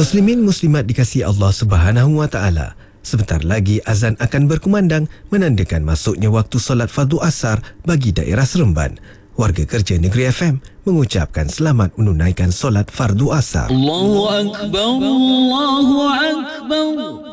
Muslimin muslimat dikasihi Allah Subhanahu wa taala. Sebentar lagi azan akan berkumandang menandakan masuknya waktu solat fardu asar bagi daerah Seremban. Warga kerja Negeri FM mengucapkan selamat menunaikan solat fardu asar. Allahu Akbar, Allahu Akbar.